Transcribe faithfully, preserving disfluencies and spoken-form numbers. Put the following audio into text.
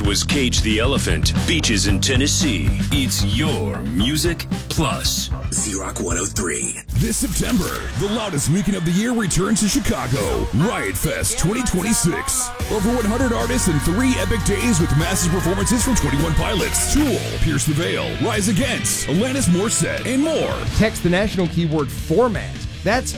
was Cage the Elephant, Beaches in Tennessee. It's your Music Plus. Z-Rock one oh three. This September, the loudest weekend of the year returns to Chicago. Riot Fest twenty twenty-six. Over one hundred artists in three epic days with massive performances from twenty-one Pilots, Tool, Pierce the Veil, Rise Against, Alanis Morissette, and more. Text the national keyword FORMAT. That's